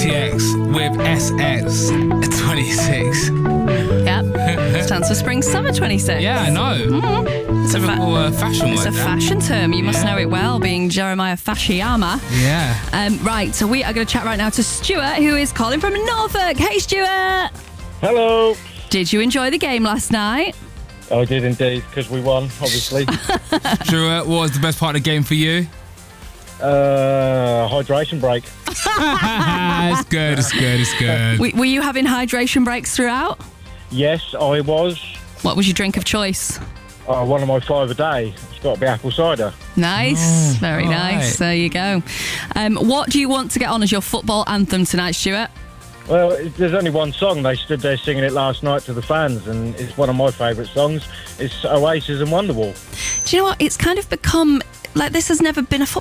FTX with SX26. Yep. Stands for Spring Summer 26. Yeah, I know. It's a Typical fashion word. It's a fashion term. You must know it well, being Jeremiah Fashiyama. Yeah. Right, so we are going to chat right now to Stuart, who is calling from Norfolk. Hey, Stuart. Hello. Did you enjoy the game last night? I did indeed, because we won, obviously. Stuart, what was the best part of the game for you? Hydration break. It's good, it's good, it's good. Were you having hydration breaks throughout? Yes, I was. What was your drink of choice? One of my 5 a day. It's got to be apple cider. Nice, very all nice. right. There you go. What do you want to get on as your football anthem tonight, Stuart? Well, there's only one song. They stood there singing it last night to the fans, and it's one of my favourite songs. It's Oasis and Wonderwall. Do you know what? It's kind of become like this has never been a football